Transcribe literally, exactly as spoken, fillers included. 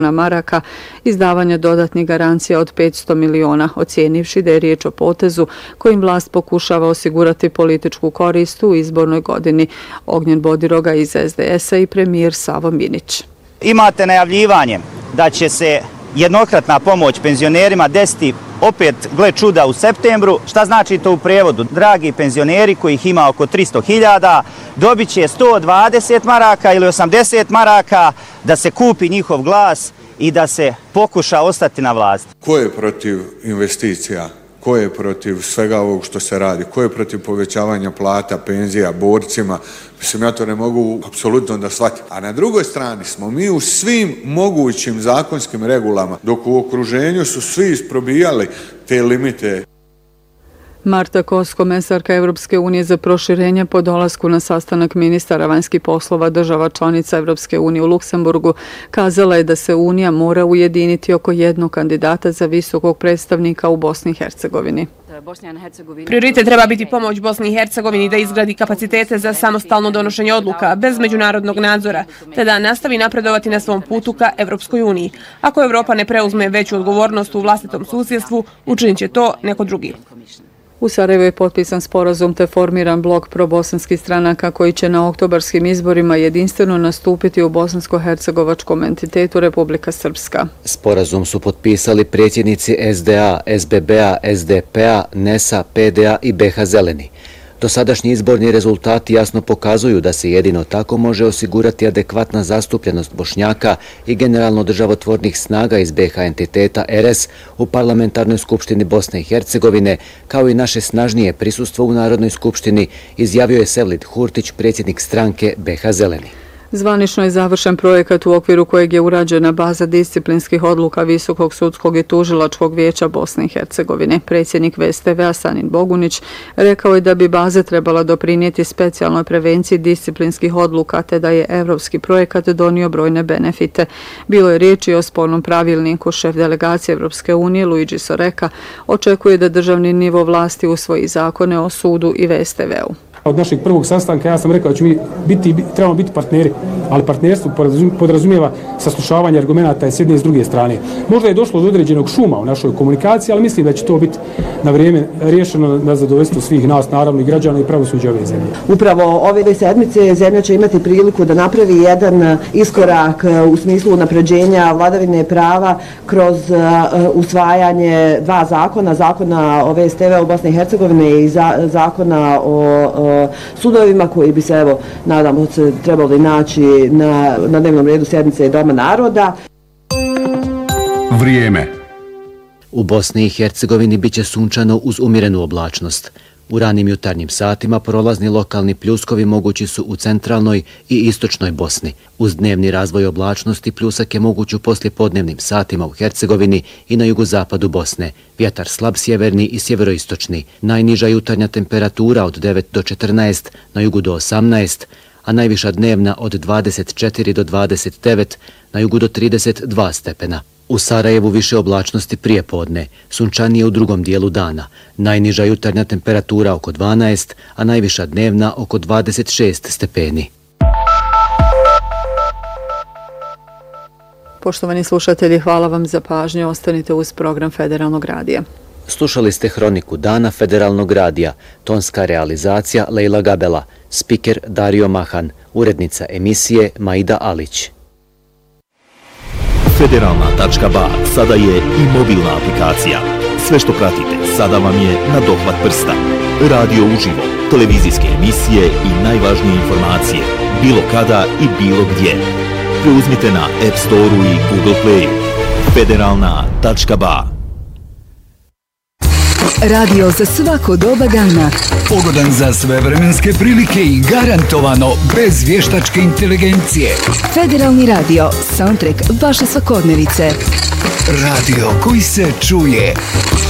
maraka, izdavanje dodatnih garancija od petsto miliona, ocijenivši da je riječ o potezu kojim vlast pokušava osigurati političku korist u izbornoj godini. Ognjen Bodiroga iz es de es a i premijer Savo Minić. Imate najavljivanje da će se jednokratna pomoć penzionerima desiti opet, gle čuda, u septembru. Šta znači to u prevodu? Dragi penzioneri, kojih ima oko tristo hiljada, dobit će sto dvadeset maraka ili osamdeset maraka da se kupi njihov glas i da se pokuša ostati na vlasti. Ko je protiv investicija? Ko je protiv svega ovog što se radi? Ko je protiv povećavanja plata, penzija, borcima? Mislim, ja to ne mogu apsolutno da shvatim. A na drugoj strani smo mi u svim mogućim zakonskim regulama, dok u okruženju su svi isprobijali te limite. Marta Kos, komesarka Evropske unije za proširenje, po dolasku na sastanak ministara vanjskih poslova država članica Evropske unije u Luksemburgu, kazala je da se Unija mora ujediniti oko jednog kandidata za visokog predstavnika u Bosni i Hercegovini. Prioritet treba biti pomoć Bosni i Hercegovini da izgradi kapacitete za samostalno donošenje odluka bez međunarodnog nadzora, te da nastavi napredovati na svom putu ka Evropskoj uniji. Ako Evropa ne preuzme veću odgovornost u vlastitom susjedstvu, učinit će to neko drugi. U Sarajevu je potpisan sporazum te formiran blok probosanskih stranaka koji će na oktobarskim izborima jedinstveno nastupiti u bosansko-hercegovačkom entitetu Republika Srpska. Sporazum su potpisali predsjednici es de a, es be be a, es de pe a, en e s a, pe de a i be ha Zeleni. Dosadašnji izborni rezultati jasno pokazuju da se jedino tako može osigurati adekvatna zastupljenost Bošnjaka i generalno državotvornih snaga iz be ha entiteta er es u Parlamentarnoj skupštini Bosne i Hercegovine, kao i naše snažnije prisustvo u Narodnoj skupštini, izjavio je Sevlid Hurtić, predsjednik stranke be ha Zeleni. Zvanično je završen projekat u okviru kojeg je urađena baza disciplinskih odluka Visokog sudskog i tužilačkog vijeća Bosne i Hercegovine. Predsjednik ve es te ve a Sanin Bogunić rekao je da bi baza trebala doprinijeti specijalnoj prevenciji disciplinskih odluka, te da je evropski projekat donio brojne benefite. Bilo je riječi o spornom pravilniku. Šef delegacije Evropske unije Luigi Soreka očekuje da državni nivo vlasti usvoji zakone o sudu i ve es te ve u. Od našeg prvog sastanka ja sam rekao da ćemo mi biti, trebamo biti partneri, ali partnerstvo podrazumijeva saslušavanje argumenata i s jedne i s druge strane. Možda je došlo do određenog šuma u našoj komunikaciji, ali mislim da će to biti na vrijeme riješeno na zadovoljstvo svih nas, naravno i građana i pravosuđa ove zemlje. Upravo ove sedmice zemlja će imati priliku da napravi jedan iskorak u smislu unapređenja vladavine prava kroz usvajanje dva zakona, zakona o ve es te ve u Bosni i Hercegovini i zakona o sudovima koji bi se, evo, nadamo se, trebali naći na, na dnevnom redu sjednice Doma naroda. Vrijeme. U Bosni i Hercegovini biće sunčano uz umjerenu oblačnost. U ranim jutarnjim satima prolazni lokalni pljuskovi mogući su u centralnoj i istočnoj Bosni. Uz dnevni razvoj oblačnosti pljusak je moguć u poslijepodnevnim satima u Hercegovini i na jugozapadu Bosne. Vjetar slab sjeverni i sjeveroistočni. Najniža jutarnja temperatura od devet do četrnaest, na jugu do osamnaest, a najviša dnevna od dvadeset četiri do dvadeset devet, na jugu do trideset dva stepena. U Sarajevu više oblačnosti prije podne, sunčanije u drugom dijelu dana, najniža jutarnja temperatura oko dvanaest, a najviša dnevna oko dvadeset šest stepeni. Poštovani slušatelji, hvala vam za pažnju. Ostanite uz program Federalnog radija. Slušali ste Hroniku dana Federalnog radija, tonska realizacija Lejla Gabela, spiker Dario Mahan, urednica emisije Maida Alić. Federalna tačka ba sada je i mobilna aplikacija. Sve što pratite sada vam je na dohvat prsta. Radio uživo, televizijske emisije i najvažnije informacije, bilo kada i bilo gdje. Preuzmite na App Store-u i Google Play-u. Federalna tačka ba. Radio za svako doba dana. Pogodan za sve vremenske prilike i garantovano bez vještačke inteligencije. Federalni radio, soundtrack vaše svakodnevice. Radio koji se čuje.